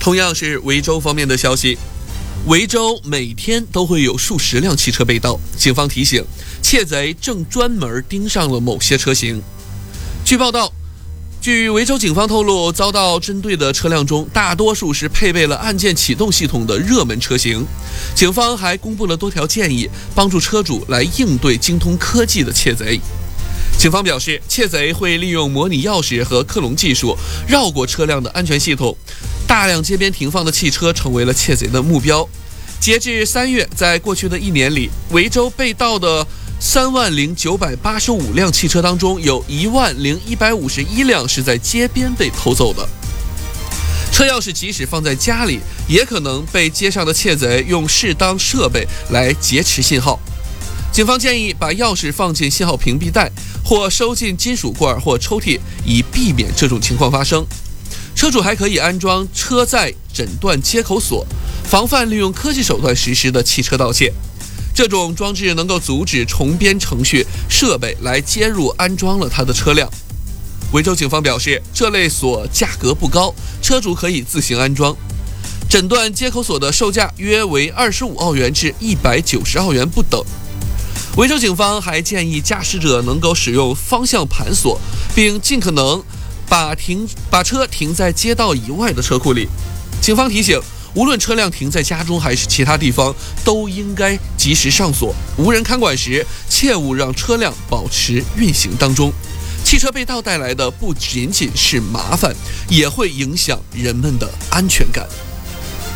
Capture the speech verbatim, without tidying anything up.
同样是维州方面的消息，维州每天都会有数十辆汽车被盗，警方提醒，窃贼正专门盯上了某些车型。据报道，据维州警方透露，遭到针对的车辆中，大多数是配备了按键启动系统的热门车型。警方还公布了多条建议，帮助车主来应对精通科技的窃贼。警方表示，窃贼会利用模拟钥匙和克隆技术绕过车辆的安全系统，大量街边停放的汽车成为了窃贼的目标。截至三月，在过去的一年里，维州被盗的三万零九百八十五辆汽车当中，有一万零一百五十一辆是在街边被偷走的。车钥匙即使放在家里，也可能被街上的窃贼用适当设备来劫持信号。警方建议把钥匙放进信号屏蔽袋，或收进金属罐或抽屉，以避免这种情况发生。车主还可以安装车载诊断接口锁，防范利用科技手段实施的汽车盗窃。这种装置能够阻止重编程序设备来接入安装了它的车辆。维州警方表示，这类锁价格不高，车主可以自行安装。诊断接口锁的售价约为二十五澳元至一百九十澳元不等。维州警方还建议驾驶者能够使用方向盘锁，并尽可能把停把车停在街道以外的车库里。警方提醒，无论车辆停在家中还是其他地方，都应该及时上锁。无人看管时，切勿让车辆保持运行当中。汽车被盗带来的不仅仅是麻烦，也会影响人们的安全感。